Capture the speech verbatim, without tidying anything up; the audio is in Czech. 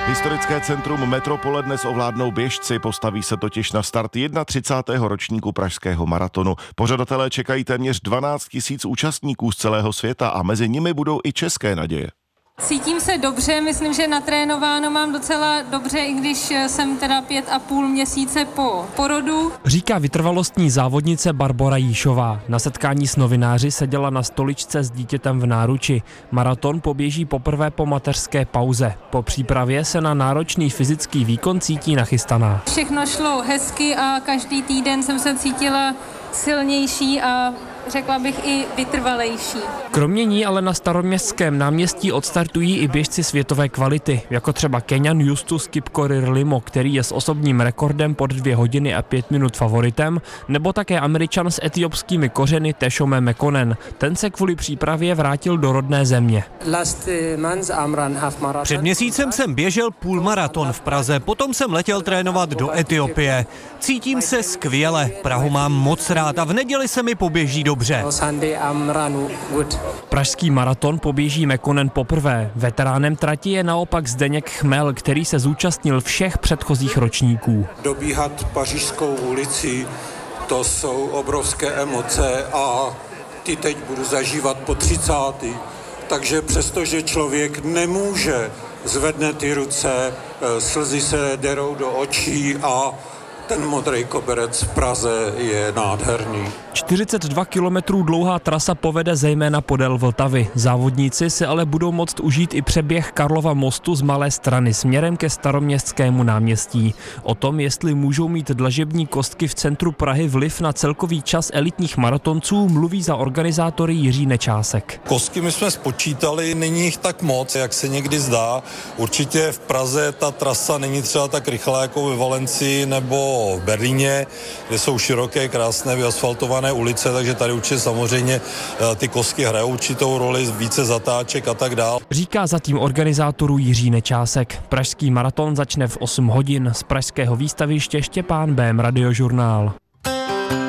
Historické centrum Metropole dnes ovládnou běžci, postaví se totiž na start třicátého prvního ročníku pražského maratonu. Pořadatelé čekají téměř dvanáct tisíc účastníků z celého světa a mezi nimi budou i české naděje. Cítím se dobře, myslím, že natrénováno mám docela dobře, i když jsem teda pět a půl měsíce po porodu. Říká vytrvalostní závodnice Barbora Jíšová. Na setkání s novináři seděla na stoličce s dítětem v náruči. Maraton poběží poprvé po mateřské pauze. Po přípravě se na náročný fyzický výkon cítí nachystaná. Všechno šlo hezky a každý týden jsem se cítila silnější a řekla bych i vytrvalejší. Kromě ní ale na Staroměstském náměstí odstartují i běžci světové kvality, jako třeba Keňan Justus Kipkorir Limo, který je s osobním rekordem pod dvě hodiny a pět minut favoritem, nebo také Američan s etiopskými kořeny Teshome Mekonnen. Ten se kvůli přípravě vrátil do rodné země. Před měsícem jsem běžel půlmaraton v Praze, potom jsem letěl trénovat do Etiopie. Cítím se skvěle, Prahu mám moc rád a v neděli se mi poběží dobře. Pražský maraton poběží Mekonnen poprvé. Veteránem trati je naopak Zdeněk Chmel, který se zúčastnil všech předchozích ročníků. Dobíhat Pařížskou ulici, to jsou obrovské emoce a ty teď budu zažívat po třicáté. Takže přestože člověk nemůže, zvedne ty ruce, slzy se derou do očí a ten modrý koberec v Praze je nádherný. čtyřicet dva kilometrů dlouhá trasa povede zejména podél Vltavy. Závodníci si ale budou moct užít i přeběh Karlova mostu z Malé Strany směrem ke Staroměstskému náměstí. O tom, jestli můžou mít dlažební kostky v centru Prahy vliv na celkový čas elitních maratonců, mluví za organizátory Jiří Nečásek. Kostky my jsme spočítali, není jich tak moc, jak se někdy zdá. Určitě v Praze ta trasa není třeba tak rychlá jako ve Valencii nebo v Berlíně, kde jsou široké, krásné, vyasfaltované ulice, takže tady určitě samozřejmě ty kostky hrajou určitou roli, více zatáček a tak dál. Říká zatím organizátorů Jiří Nečásek. Pražský maraton začne v osm hodin z pražského výstaviště Štěpán Bém, Radiožurnál.